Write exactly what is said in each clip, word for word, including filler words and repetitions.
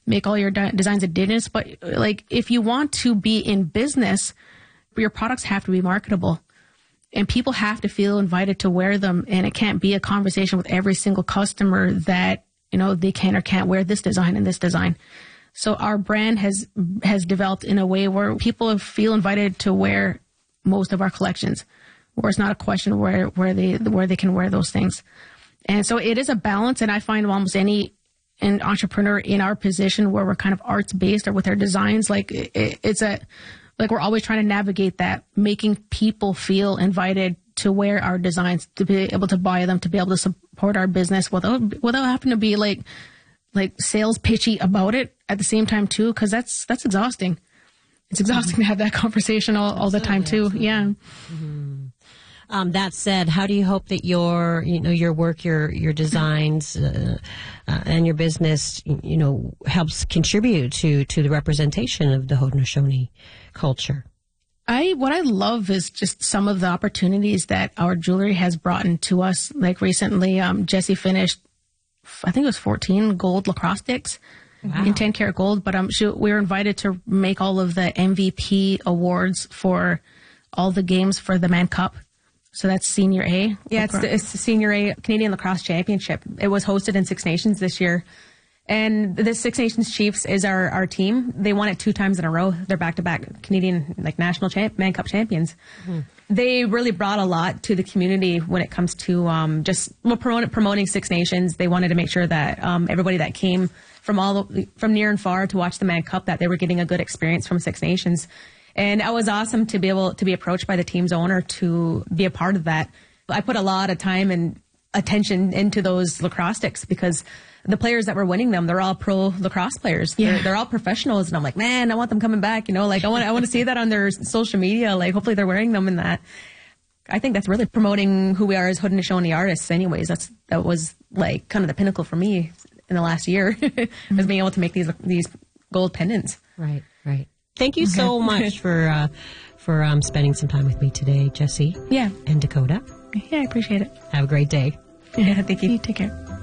make all your de- designs indigenous. But like, if you want to be in business, your products have to be marketable. And people have to feel invited to wear them. And it can't be a conversation with every single customer that, you know, they can or can't wear this design and this design. So our brand has has developed in a way where people feel invited to wear most of our collections, where it's not a question where, where they where they can wear those things. And so it is a balance. And I find almost any an entrepreneur in our position where we're kind of arts based or with our designs, like it, it's a like we're always trying to navigate that, making people feel invited to wear our designs, to be able to buy them, to be able to support our business without without having to be like like sales pitchy about it at the same time too, because that's that's exhausting. It's exhausting mm-hmm. to have that conversation all, all the time too. Absolutely. Yeah. Mm-hmm. Um, that said, how do you hope that your, you know, your work, your, your designs, uh, uh, and your business, you know, helps contribute to, to the representation of the Haudenosaunee culture? I, what I love is just some of the opportunities that our jewelry has brought into us. Like recently, um, Jessie finished, I think it was fourteen gold lacrosse sticks. Wow. In ten karat gold, but um, she, we were invited to make all of the M V P awards for all the games for the Mann Cup. So that's Senior A. Yeah, it's the, it's the Senior A Canadian Lacrosse Championship. It was hosted in Six Nations this year. And the Six Nations Chiefs is our, our team. They won it two times in a row. They're back-to-back Canadian like national champ, Mann Cup champions. Mm-hmm. They really brought a lot to the community when it comes to um, just well, promote, promoting Six Nations. They wanted to make sure that um, everybody that came from all the, from near and far to watch the Mann Cup, that they were getting a good experience from Six Nations. And it was awesome to be able to be approached by the team's owner to be a part of that. I put a lot of time and attention into those lacrosse sticks because the players that were winning them, they're all pro lacrosse players. Yeah. They're, they're all professionals. And I'm like, man, I want them coming back. You know, like I want, I want to see that on their social media. Like hopefully they're wearing them in that. I think that's really promoting who we are as Haudenosaunee artists anyways. That's, that was like kind of the pinnacle for me in the last year mm-hmm. was being able to make these, these gold pendants. Right, right. Thank you so much for uh, for um, spending some time with me today, Jessie. Yeah. And Dakota. Yeah, I appreciate it. Have a great day. Yeah, thank you. You take care.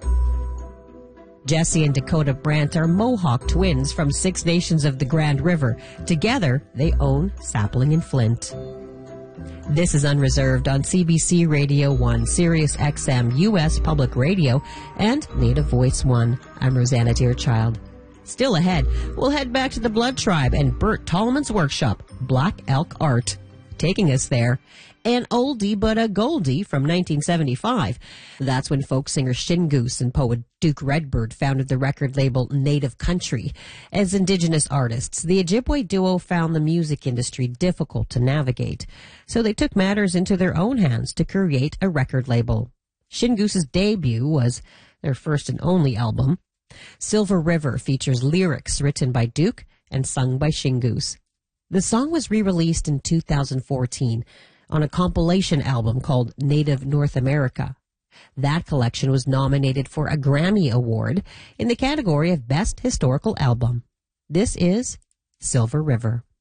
Jessie and Dakota Brandt are Mohawk twins from Six Nations of the Grand River. Together, they own Sapling and Flint. This is Unreserved on C B C Radio one, Sirius X M, U S Public Radio, and Native Voice one. I'm Rosanna Deerchild. Still ahead, we'll head back to the Blood Tribe and Bert Tolman's workshop, Black Elk Art. Taking us there, an oldie but a goldie from nineteen seventy-five. That's when folk singer Shingoose and poet Duke Redbird founded the record label Native Country. As Indigenous artists, the Ojibwe duo found the music industry difficult to navigate, so they took matters into their own hands to create a record label. Shingoose's debut was their first and only album. Silver River features lyrics written by Duke and sung by Shingoose. The song was re-released in two thousand fourteen on a compilation album called Native North America. That collection was nominated for a Grammy Award in the category of Best Historical Album. This is Silver River.